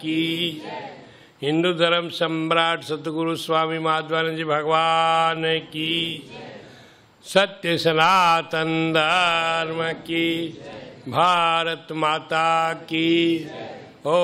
की, हिंदू धर्म सम्राट सतगुरु स्वामी माधवानंद जी भगवान की, सत्य सनातन धर्म की, भारत माता की।